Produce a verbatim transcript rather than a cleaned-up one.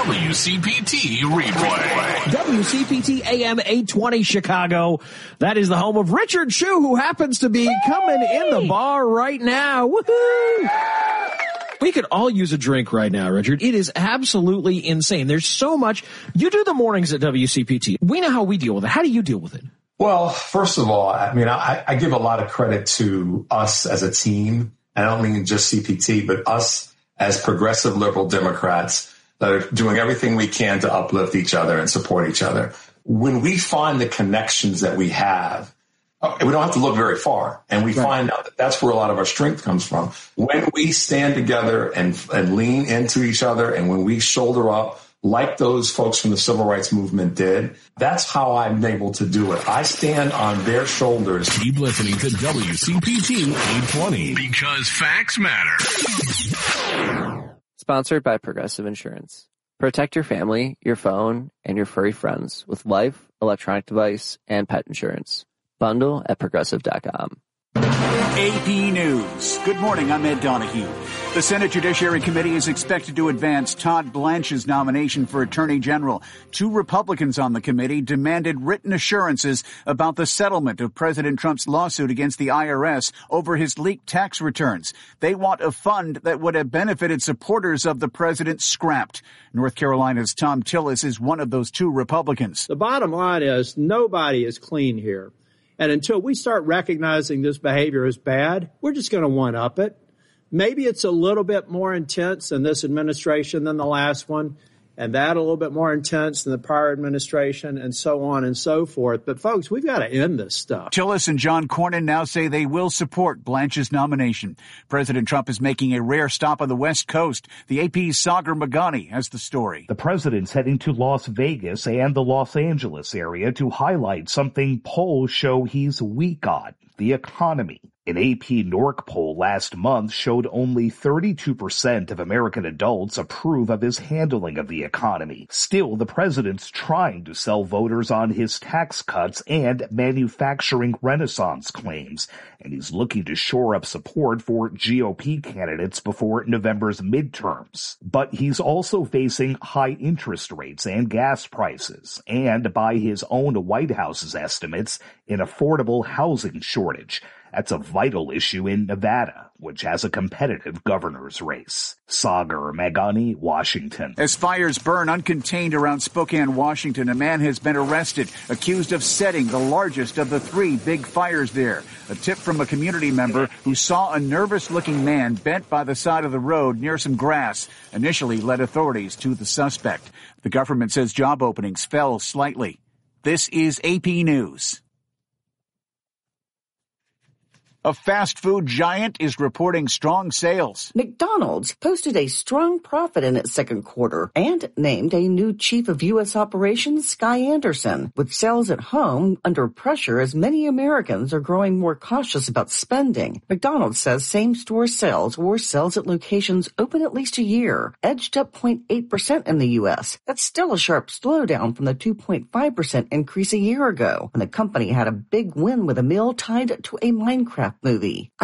W C P T replay. W C P T A M eight twenty Chicago. That is the home of Richard Shu, who happens to be coming in the bar right now. Woohoo! We could all use a drink right now, Richard. It is absolutely insane. There's so much. You do the mornings at W C P T. We know how we deal with it. How do you deal with it? Well, first of all, I mean, I, I give a lot of credit to us as a team. I don't mean just C P T, but us as progressive liberal Democrats that are doing everything we can to uplift each other and support each other. When we find the connections that we have, we don't have to look very far, and we right. find out that that's where a lot of our strength comes from. When we stand together and, and lean into each other, and when we shoulder up like those folks from the civil rights movement did, that's how I'm able to do it. I stand on their shoulders. Keep listening to W C P T eight twenty because facts matter. Sponsored by Progressive Insurance. Protect your family, your phone, and your furry friends with life, electronic device, and pet insurance. Bundle at progressive dot com. A P News. Good morning, I'm Ed Donahue. The Senate Judiciary Committee is expected to advance Todd Blanche's nomination for Attorney General. Two Republicans on the committee demanded written assurances about the settlement of President Trump's lawsuit against the I R S over his leaked tax returns. They want a fund that would have benefited supporters of the president scrapped. North Carolina's Tom Tillis is one of those two Republicans. The bottom line is nobody is clean here. And until we start recognizing this behavior is bad, we're just going to one-up it. Maybe it's a little bit more intense in this administration than the last one, and that a little bit more intense than the prior administration, and so on and so forth. But, folks, we've got to end this stuff. Tillis and John Cornyn now say they will support Blanche's nomination. President Trump is making a rare stop on the West Coast. The A P's Sagar Magani has the story. The president's heading to Las Vegas and the Los Angeles area to highlight something polls show he's weak on, the economy. An A P N O R C poll last month showed only thirty-two percent of American adults approve of his handling of the economy. Still, the president's trying to sell voters on his tax cuts and manufacturing renaissance claims, and he's looking to shore up support for G O P candidates before November's midterms. But he's also facing high interest rates and gas prices, and by his own White House's estimates, an affordable housing shortage. That's a vital issue in Nevada, which has a competitive governor's race. Sagar Magani, Washington. As fires burn uncontained around Spokane, Washington, a man has been arrested, accused of setting the largest of the three big fires there. A tip from a community member who saw a nervous-looking man bent by the side of the road near some grass initially led authorities to the suspect. The government says job openings fell slightly. This is A P News. A fast food giant is reporting strong sales. McDonald's posted a strong profit in its second quarter and named a new chief of U S operations, Sky Anderson. With sales at home under pressure as many Americans are growing more cautious about spending, McDonald's says same-store sales or sales at locations open at least a year edged up zero point eight percent in the U S. That's still a sharp slowdown from the two point five percent increase a year ago when the company had a big win with a meal tied to a Minecraft movie.